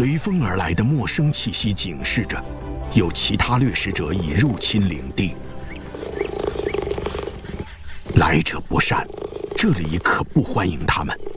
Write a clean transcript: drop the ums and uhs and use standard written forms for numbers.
随风而来的陌生气息警示着，有其他掠食者已入侵领地。来者不善，这里可不欢迎他们。